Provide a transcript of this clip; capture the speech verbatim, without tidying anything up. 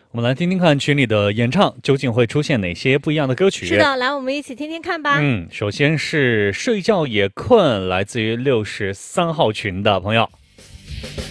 我们来听听看群里的演唱究竟会出现哪些不一样的歌曲。 是的，来我们一起听听看吧。 嗯，首先是睡觉也困，来自于六十三号群的朋友。